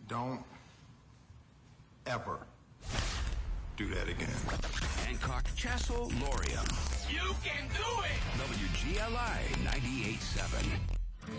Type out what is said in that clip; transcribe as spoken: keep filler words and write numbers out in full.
Don't ever do that again. Hancock, Chassel, Loria. You can do it! W G L I ninety-eight point seven.